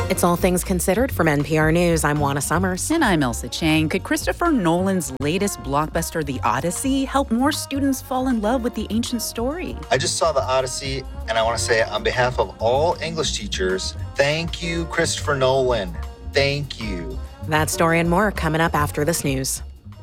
It's All Things Considered from NPR News. I'm Juana Summers. And I'm Elsa Chang. Could Christopher Nolan's latest blockbuster, The Odyssey, help more students fall in love with the ancient story? I just saw The Odyssey, and I want to say on behalf of all English teachers, thank you, Christopher Nolan. Thank you. That story and more coming up after this news.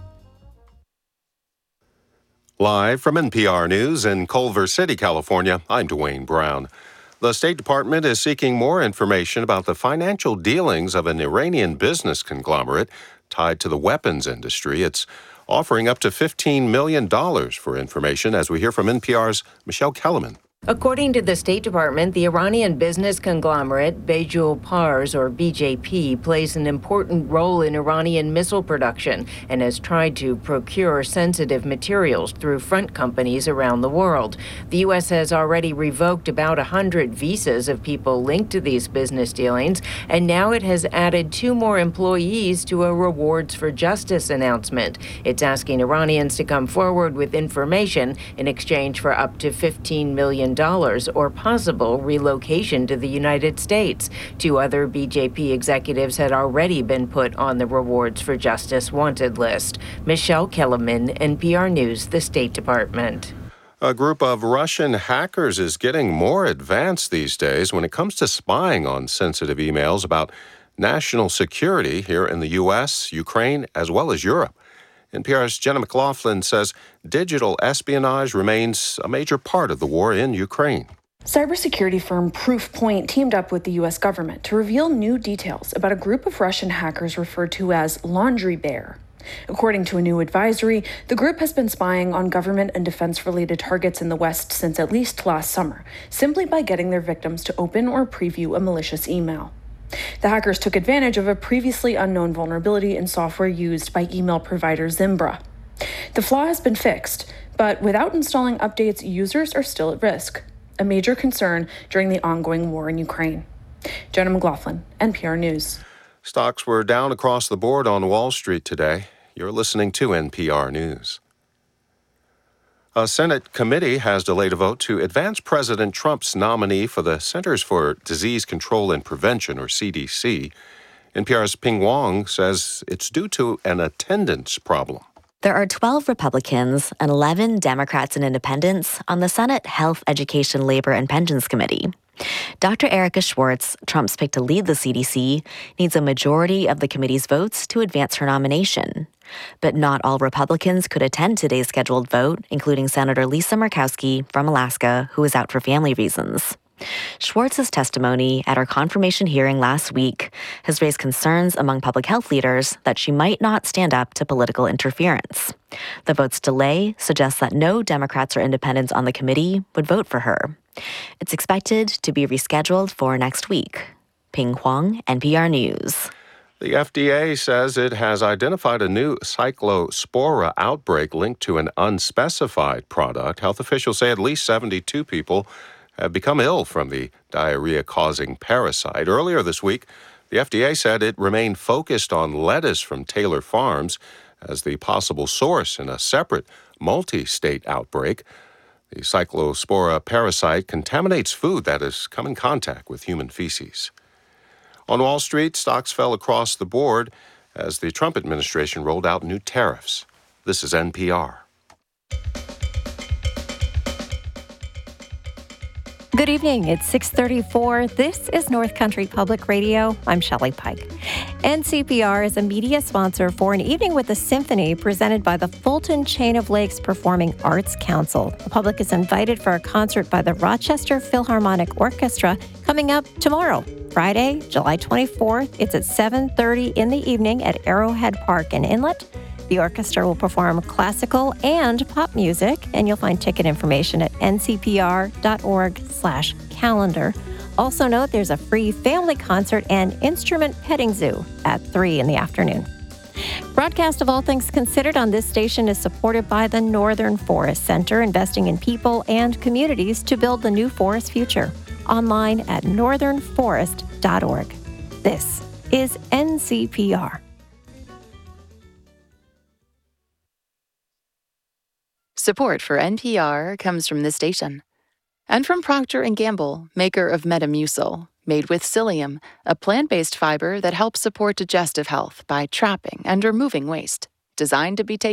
Live from NPR News in Culver City, California, I'm Dwayne Brown. The State Department is seeking more information about the financial dealings of an Iranian business conglomerate tied to the weapons industry. It's offering up to $15 million for information, as we hear from NPR's Michelle Kellerman. According to the State Department, the Iranian business conglomerate Bejul Pars, or BJP, plays an important role in Iranian missile production and has tried to procure sensitive materials through front companies around the world. The U.S. has already revoked about 100 visas of people linked to these business dealings, and now it has added 2 more employees to a Rewards for Justice announcement. It's asking Iranians to come forward with information in exchange for up to $15 million or possible relocation to the United States. 2 other BJP executives had already been put on the Rewards for Justice wanted list. Michelle Kellerman, NPR News, the State Department. A group of Russian hackers is getting more advanced these days when it comes to spying on sensitive emails about national security here in the U.S., Ukraine, as well as Europe. NPR's Jenna McLaughlin says digital espionage remains a major part of the war in Ukraine. Cybersecurity firm Proofpoint teamed up with the U.S. government to reveal new details about a group of Russian hackers referred to as Laundry Bear. According to a new advisory, the group has been spying on government and defense-related targets in the West since at least last summer, simply by getting their victims to open or preview a malicious email. The hackers took advantage of a previously unknown vulnerability in software used by email provider Zimbra. The flaw has been fixed, but without installing updates, users are still at risk, a major concern during the ongoing war in Ukraine. Jenna McLaughlin, NPR News. Stocks were down across the board on Wall Street today. You're listening to NPR News. A Senate committee has delayed a vote to advance President Trump's nominee for the Centers for Disease Control and Prevention, or CDC. NPR's Ping Wong says it's due to an attendance problem. There are 12 Republicans and 11 Democrats and independents on the Senate Health, Education, Labor, and Pensions Committee. Dr. Erica Schwartz, Trump's pick to lead the CDC, needs a majority of the committee's votes to advance her nomination. But not all Republicans could attend today's scheduled vote, including Senator Lisa Murkowski from Alaska, who is out for family reasons. Schwartz's testimony at her confirmation hearing last week has raised concerns among public health leaders that she might not stand up to political interference. The vote's delay suggests that no Democrats or independents on the committee would vote for her. It's expected to be rescheduled for next week. Ping Huang, NPR News. The FDA says it has identified a new cyclospora outbreak linked to an unspecified product. Health officials say at least 72 people have become ill from the diarrhea-causing parasite. Earlier this week, the FDA said it remained focused on lettuce from Taylor Farms as the possible source in a separate multi-state outbreak. The cyclospora parasite contaminates food that has come in contact with human feces. On Wall Street, stocks fell across the board as the Trump administration rolled out new tariffs. This is NPR. Good evening. It's 6:34. This is North Country Public Radio. I'm Shelley Pike. NCPR is a media sponsor for An Evening with the Symphony presented by the Fulton Chain of Lakes Performing Arts Council. The public is invited for a concert by the Rochester Philharmonic Orchestra coming up tomorrow, Friday, July 24th. It's at 7:30 in the evening at Arrowhead Park in Inlet. The orchestra will perform classical and pop music, and you'll find ticket information at ncpr.org/calendar. Also note there's a free family concert and instrument petting zoo at 3 in the afternoon. Broadcast of All Things Considered on this station is supported by the Northern Forest Center, investing in people and communities to build the new forest future. Online at northernforest.org. This is NCPR. Support for NPR comes from this station and from Procter & Gamble, maker of Metamucil. made with psyllium, a plant-based fiber that helps support digestive health by trapping and removing waste. Designed to be taken